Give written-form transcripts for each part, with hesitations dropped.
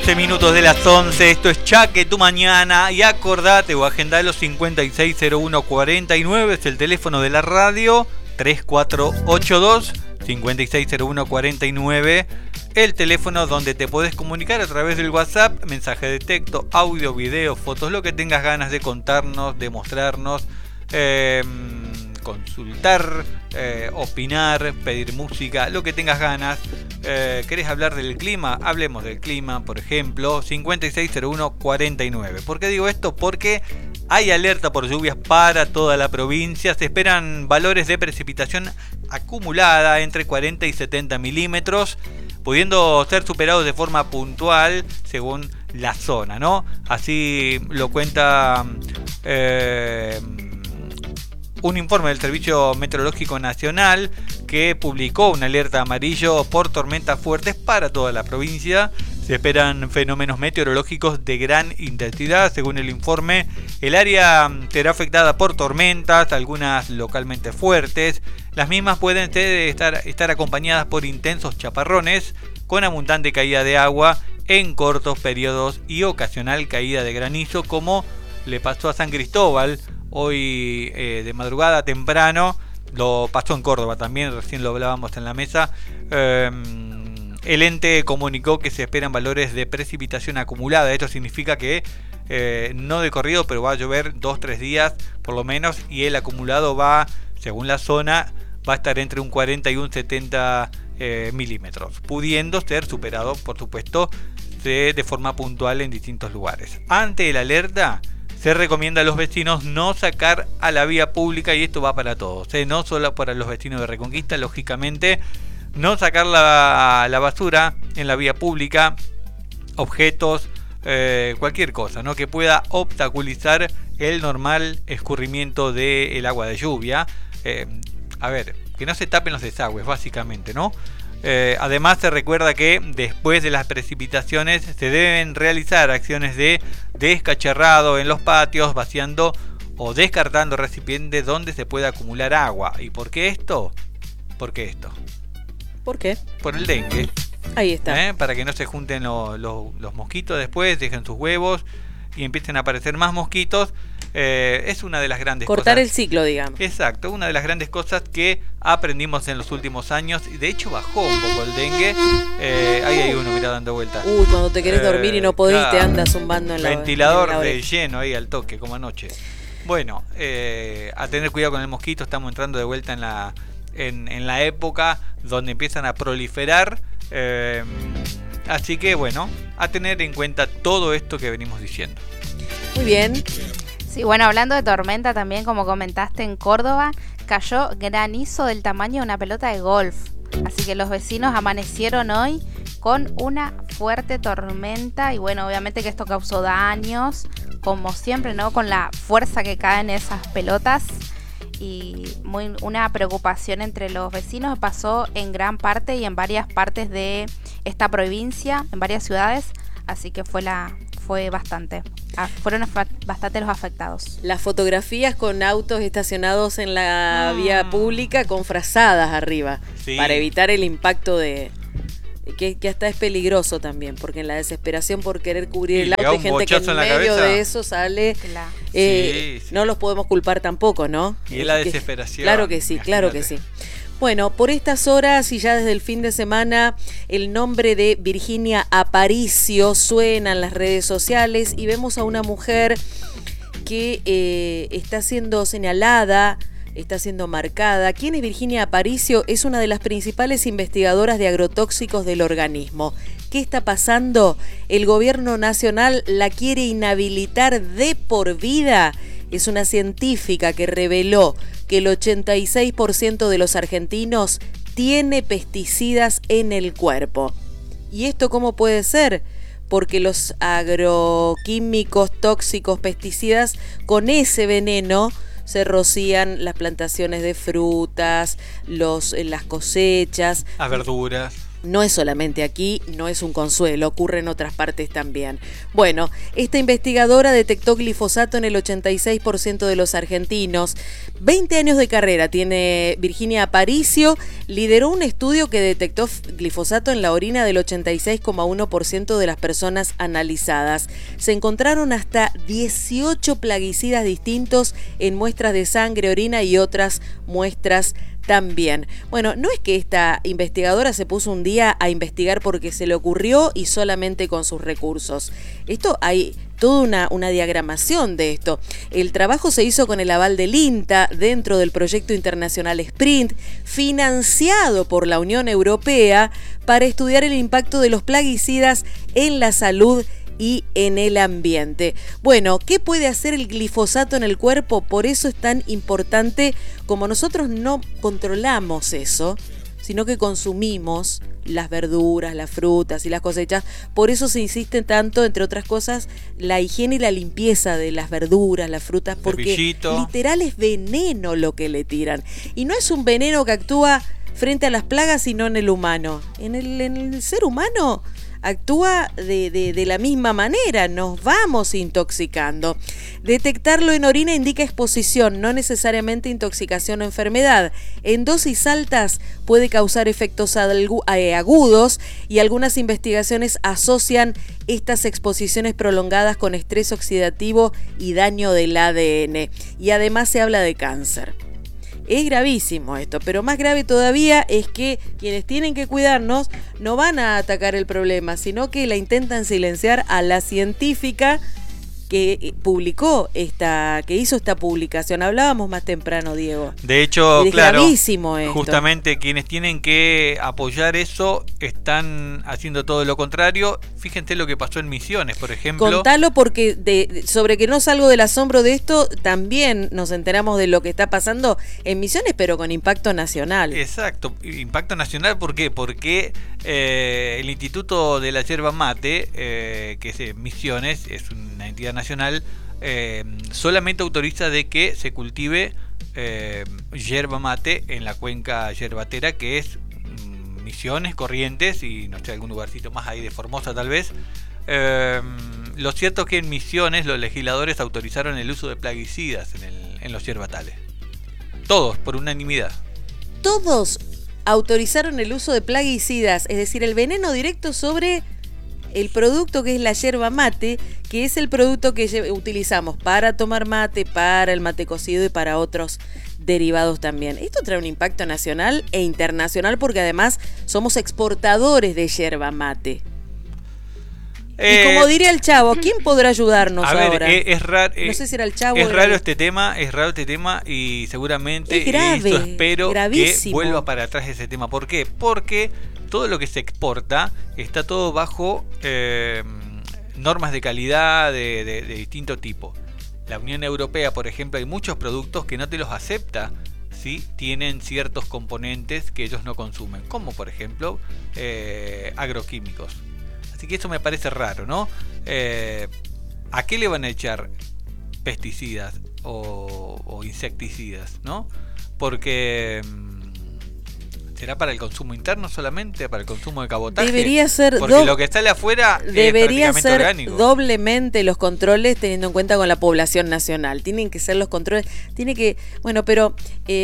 11 minutos de las 11, esto es Chaque tu mañana y acordate o agendá los 560149, es el teléfono de la radio, 3482-560149, el teléfono donde te podés comunicar a través del WhatsApp, mensaje de texto, audio, video, fotos, lo que tengas ganas de contarnos, de mostrarnos, consultar, opinar, pedir música, lo que tengas ganas. ¿Querés hablar del clima? Hablemos del clima, por ejemplo, 560149. ¿Por qué digo esto? Porque hay alerta por lluvias para toda la provincia. Se esperan valores de precipitación acumulada entre 40 y 70 milímetros, pudiendo ser superados de forma puntual según la zona, ¿no? Así lo cuenta un informe del Servicio Meteorológico Nacional que publicó una alerta amarillo por tormentas fuertes para toda la provincia. Se esperan fenómenos meteorológicos de gran intensidad. Según el informe, el área será afectada por tormentas, algunas localmente fuertes. Las mismas pueden estar acompañadas por intensos chaparrones con abundante caída de agua en cortos periodos y ocasional caída de granizo, como le pasó a San Cristóbal hoy de madrugada temprano. Lo pasó en Córdoba también, recién lo hablábamos en la mesa. El ente comunicó que se esperan valores de precipitación acumulada. Esto significa que no de corrido, pero va a llover 2-3 días por lo menos, y el acumulado va, según la zona, va a estar entre un 40 y un 70 milímetros, pudiendo ser superado, por supuesto, de forma puntual en distintos lugares. Ante la alerta, se recomienda a los vecinos no sacar a la vía pública, y esto va para todos, no solo para los vecinos de Reconquista, lógicamente, no sacar la basura en la vía pública, objetos, cualquier cosa, ¿no?, que pueda obstaculizar el normal escurrimiento del agua de lluvia. A ver, que no se tapen los desagües, básicamente, ¿no? Además, se recuerda que después de las precipitaciones se deben realizar acciones de descacharrado en los patios, vaciando o descartando recipientes donde se pueda acumular agua. ¿Y por qué esto? ¿Por qué esto? ¿Por qué? Por el dengue. Ahí está. Para que no se junten los mosquitos después, dejen sus huevos y empiecen a aparecer más mosquitos. Es una de las grandes cosas. Cortar el ciclo, digamos. Exacto, una de las grandes cosas que aprendimos en los últimos años. Y de hecho bajó un poco el dengue. Ahí hay uno, mirá, dando vueltas. Uy, cuando te querés dormir y no podés, claro, te andas zumbando en la ventilador en la de lleno ahí al toque, como anoche. Bueno, a tener cuidado con el mosquito. Estamos entrando de vuelta en la época donde empiezan a proliferar. Así que bueno, a tener en cuenta todo esto que venimos diciendo. Muy bien. Sí, bueno, hablando de tormenta también, como comentaste, en Córdoba cayó granizo del tamaño de una pelota de golf. Así que los vecinos amanecieron hoy con una fuerte tormenta y bueno, obviamente que esto causó daños, como siempre, ¿no?, con la fuerza que caen esas pelotas. Y una preocupación entre los vecinos. Pasó en gran parte y en varias partes de esta provincia, en varias ciudades, así que fueron bastante los afectados. Las fotografías con autos estacionados en la vía pública con frazadas arriba, sí, para evitar el impacto que hasta es peligroso también, porque en la desesperación por querer cubrir el auto hay gente que en medio de eso sale. Claro. Sí. No los podemos culpar tampoco, ¿no? Y es la desesperación. Claro que sí, imagínate. Claro que sí. Bueno, por estas horas y ya desde el fin de semana, el nombre de Virginia Aparicio suena en las redes sociales y vemos a una mujer que está siendo señalada, está siendo marcada. ¿Quién es Virginia Aparicio? Es una de las principales investigadoras de agrotóxicos del organismo. ¿Qué está pasando? ¿El gobierno nacional la quiere inhabilitar de por vida? Es una científica que reveló que el 86% de los argentinos tiene pesticidas en el cuerpo. ¿Y esto cómo puede ser? Porque los agroquímicos, tóxicos, pesticidas, con ese veneno se rocían las plantaciones de frutas, las cosechas, las verduras. No es solamente aquí, no es un consuelo, ocurre en otras partes también. Bueno, esta investigadora detectó glifosato en el 86% de los argentinos, 20 años de carrera tiene Virginia Aparicio, lideró un estudio que detectó glifosato en la orina del 86,1% de las personas analizadas. Se encontraron hasta 18 plaguicidas distintos en muestras de sangre, orina y otras muestras también. Bueno, no es que esta investigadora se puso un día a investigar porque se le ocurrió y solamente con sus recursos. Esto hay toda una diagramación de esto. El trabajo se hizo con el aval del INTA dentro del proyecto internacional SPRINT, financiado por la Unión Europea para estudiar el impacto de los plaguicidas en la salud y en el ambiente. Bueno, ¿qué puede hacer el glifosato en el cuerpo? Por eso es tan importante, como nosotros no controlamos eso, sino que consumimos las verduras, las frutas y las cosechas. Por eso se insiste tanto, entre otras cosas, la higiene y la limpieza de las verduras, las frutas, porque literal es veneno lo que le tiran. Y no es un veneno que actúa frente a las plagas, sino en el humano. En el ser humano actúa de la misma manera, nos vamos intoxicando. Detectarlo en orina indica exposición, no necesariamente intoxicación o enfermedad. En dosis altas puede causar efectos agudos y algunas investigaciones asocian estas exposiciones prolongadas con estrés oxidativo y daño del ADN. Y además se habla de cáncer. Es gravísimo esto, pero más grave todavía es que quienes tienen que cuidarnos no van a atacar el problema, sino que la intentan silenciar a la científica que publicó que hizo esta publicación. Hablábamos más temprano, Diego. De hecho, claro, gravísimo esto. Justamente quienes tienen que apoyar eso están haciendo todo lo contrario. Fíjense lo que pasó en Misiones, por ejemplo. Contalo, porque sobre que no salgo del asombro de esto, también nos enteramos de lo que está pasando en Misiones, pero con impacto nacional. Exacto, impacto nacional, ¿por qué? Porque el Instituto de la Yerba Mate, que es Misiones, es una entidad nacional, solamente autoriza de que se cultive yerba mate en la cuenca yerbatera, que es Misiones, Corrientes y no sé, algún lugarcito más ahí de Formosa tal vez. Lo cierto es que en Misiones los legisladores autorizaron el uso de plaguicidas en los yerbatales. Todos, por unanimidad. Todos autorizaron el uso de plaguicidas, es decir, el veneno directo sobre el producto que es la yerba mate, que es el producto que utilizamos para tomar mate, para el mate cocido y para otros derivados también. Esto trae un impacto nacional e internacional porque además somos exportadores de yerba mate. Y como diría el Chavo, ¿quién podrá ayudarnos ahora? Es raro. No sé si era el Chavo. Es raro este tema y seguramente es grave, esto espero gravísimo. Que vuelva para atrás ese tema. ¿Por qué? Porque todo lo que se exporta está todo bajo normas de calidad de distinto tipo. La Unión Europea, por ejemplo, hay muchos productos que no te los acepta si tienen ciertos componentes que ellos no consumen, como por ejemplo agroquímicos. Así que eso me parece raro, ¿no? ¿A qué le van a echar pesticidas o insecticidas, ¿no? Porque ¿será para el consumo interno solamente? ¿Para el consumo de cabotaje? Debería ser porque lo que sale afuera debería es prácticamente ser orgánico. Doblemente los controles teniendo en cuenta con la población nacional. Tienen que ser los controles. Pero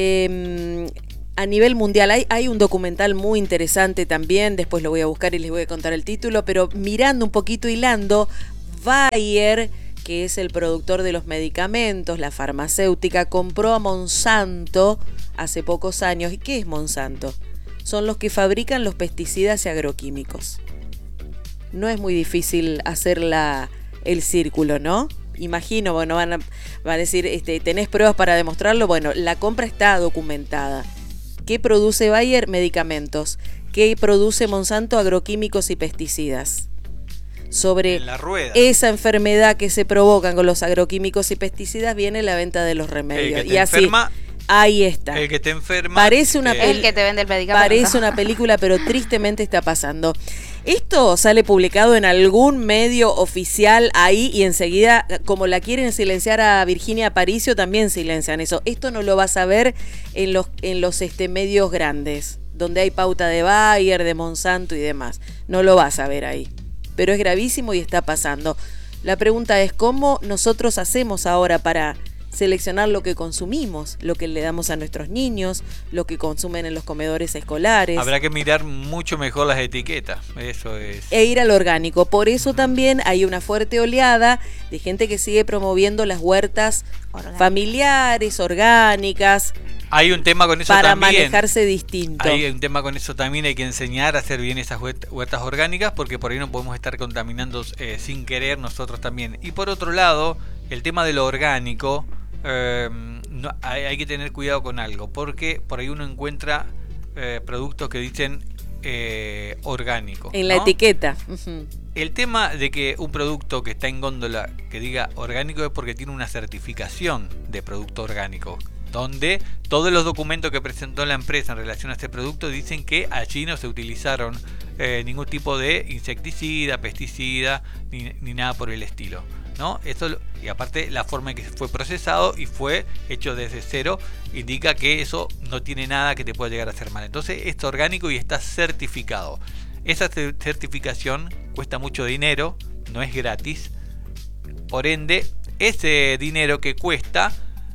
a nivel mundial hay un documental muy interesante también. Después lo voy a buscar y les voy a contar el título. Pero mirando un poquito, hilando, Bayer, que es el productor de los medicamentos, la farmacéutica, compró a Monsanto hace pocos años. ¿Y qué es Monsanto? Son los que fabrican los pesticidas y agroquímicos. No es muy difícil hacer el círculo, ¿no? Imagino, bueno, van a decir, ¿tenés pruebas para demostrarlo? Bueno, la compra está documentada. ¿Qué produce Bayer? Medicamentos. ¿Qué produce Monsanto? Agroquímicos y pesticidas. Sobre esa enfermedad que se provocan con los agroquímicos y pesticidas viene la venta de los remedios. Y así, enferma, ahí está. El que te enferma. Parece el que te vende el medicamento. Parece una película, pero tristemente está pasando. Esto sale publicado en algún medio oficial ahí y enseguida, como la quieren silenciar a Virginia Aparicio, también silencian eso. Esto no lo vas a ver en los medios grandes, donde hay pauta de Bayer, de Monsanto y demás. No lo vas a ver ahí. Pero es gravísimo y está pasando. La pregunta es, ¿cómo nosotros hacemos ahora para seleccionar lo que consumimos, lo que le damos a nuestros niños, lo que consumen en los comedores escolares. Habrá que mirar mucho mejor las etiquetas, eso es. E ir al orgánico. Por eso también hay una fuerte oleada de gente que sigue promoviendo las huertas familiares, orgánicas. Hay un tema con eso para también. Para manejarse distinto. Hay un tema con eso también, hay que enseñar a hacer bien esas huertas orgánicas, porque por ahí no podemos estar contaminando sin querer nosotros también. Y por otro lado, el tema de lo orgánico, hay que tener cuidado con algo, porque por ahí uno encuentra productos que dicen orgánico. En la etiqueta. El tema de que un producto que está en góndola que diga orgánico es porque tiene una certificación de producto orgánico, donde todos los documentos que presentó la empresa en relación a este producto dicen que allí no se utilizaron ningún tipo de insecticida, pesticida, ni nada por el estilo, ¿no? Eso, y aparte la forma en que fue procesado y fue hecho desde cero indica que eso no tiene nada que te pueda llegar a hacer mal. Entonces es orgánico y está certificado. Esa certificación cuesta mucho dinero, no es gratis. Por ende, ese dinero que cuesta,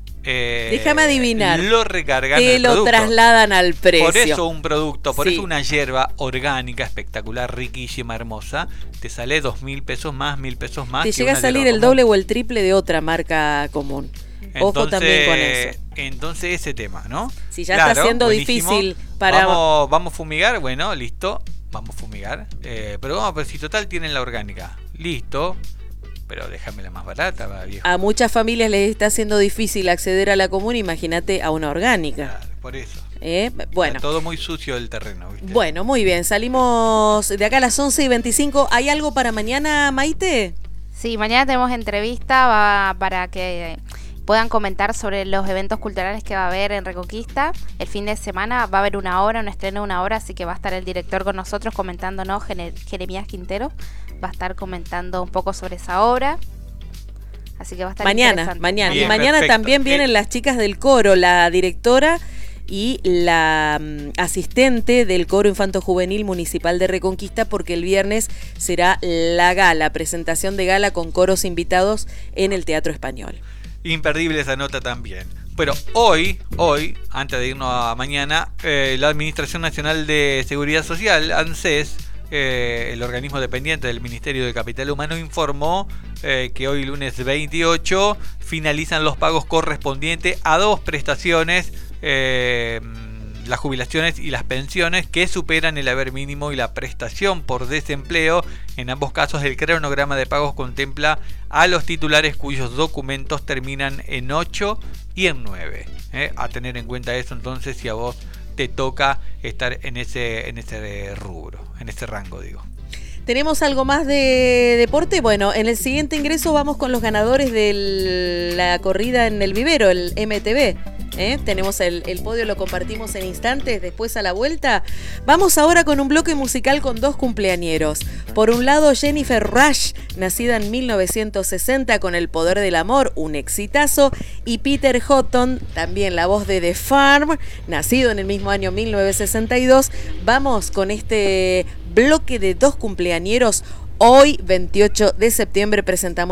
déjame adivinar, lo recargan te al lo producto. Trasladan al precio. Por eso un producto, por sí. eso una hierba orgánica, espectacular, riquísima, hermosa, te sale 2.000 pesos más, 1.000 pesos más. Te llega a salir el doble o el triple de otra marca común. Ojo también con eso. Entonces ese tema, ¿no? Si ya está siendo difícil para... Vamos a fumigar, bueno, listo, vamos a fumigar. Pero si total tienen la orgánica, listo. Pero déjame la más barata, va, viejo. A muchas familias les está siendo difícil acceder a la común, imagínate a una orgánica. Claro, por eso. Bueno. Está todo muy sucio el terreno, ¿viste? Bueno, muy bien. Salimos de acá a las 11:25. ¿Hay algo para mañana, Maite? Sí, mañana tenemos entrevista para que puedan comentar sobre los eventos culturales que va a haber en Reconquista. El fin de semana va a haber un estreno de una hora, así que va a estar el director con nosotros comentándonos, Jeremías Quintero. Va a estar comentando un poco sobre esa obra. Así que va a estar mañana. Bien, y mañana perfecto. También vienen las chicas del coro, la directora y la asistente del Coro Infanto Juvenil Municipal de Reconquista, porque el viernes será la gala, presentación de gala con coros invitados en el Teatro Español. Imperdible esa nota también. Pero hoy, antes de irnos a mañana, la Administración Nacional de Seguridad Social, ANSES, el organismo dependiente del Ministerio de Capital Humano, informó que hoy, lunes 28, finalizan los pagos correspondientes a dos prestaciones, las jubilaciones y las pensiones, que superan el haber mínimo y la prestación por desempleo. En ambos casos, el cronograma de pagos contempla a los titulares cuyos documentos terminan en 8 y en 9. A tener en cuenta eso, entonces, si a vos te toca estar en ese rubro, en ese rango, digo. ¿Tenemos algo más de deporte? Bueno, en el siguiente ingreso vamos con los ganadores de la corrida en el vivero, el MTV. Tenemos el podio, lo compartimos en instantes, después a la vuelta. Vamos ahora con un bloque musical con dos cumpleañeros. Por un lado, Jennifer Rush, nacida en 1960 con El Poder del Amor, un exitazo, y Peter Houghton, también la voz de The Farm, nacido en el mismo año 1962. Vamos con este bloque de dos cumpleañeros. Hoy, 28 de septiembre, presentamos